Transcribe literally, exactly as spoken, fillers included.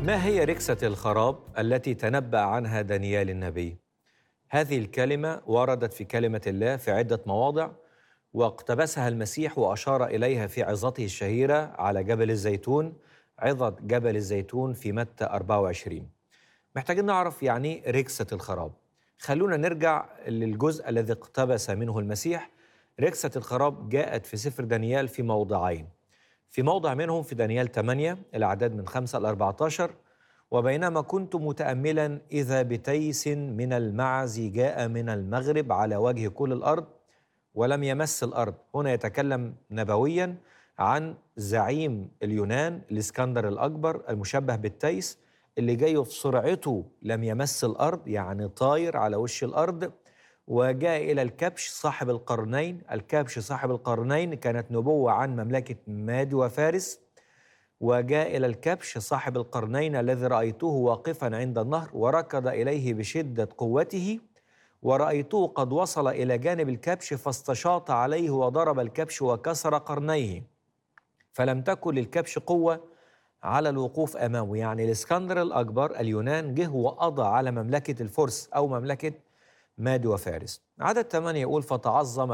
ما هي ركسة الخراب التي تنبأ عنها دانيال النبي؟ هذه الكلمة وردت في كلمة الله في عدة مواضع، واقتبسها المسيح وأشار إليها في عظته الشهيرة على جبل الزيتون، عظة جبل الزيتون في متى أربعة وعشرين. محتاجين نعرف يعني إيه ركسة الخراب. خلونا نرجع للجزء الذي اقتبس منه المسيح. ركسة الخراب جاءت في سفر دانيال في موضعين، في موضع منهم في دانيال ثمانية الأعداد من خمسة إلى أربعة عشر: وبينما كنت متأملا إذا بتيس من المعز جاء من المغرب على وجه كل الأرض ولم يمس الأرض. هنا يتكلم نبويا عن زعيم اليونان الإسكندر الأكبر المشبه بالتيس، اللي جاي في سرعته لم يمس الأرض، يعني طاير على وش الأرض. وجاء إلى الكبش صاحب القرنين. الكبش صاحب القرنين كانت نبوة عن مملكة ماد وفارس. وجاء إلى الكبش صاحب القرنين الذي رأيته واقفا عند النهر وركض إليه بشدة قوته، ورأيته قد وصل إلى جانب الكبش فاستشاط عليه وضرب الكبش وكسر قرنيه، فلم تكن للكبش قوة على الوقوف أمامه. يعني الإسكندر الأكبر اليونان جه وقضى على مملكة الفرس أو مملكة ماد وفارس. عدد ثمانية يقول: فتعظم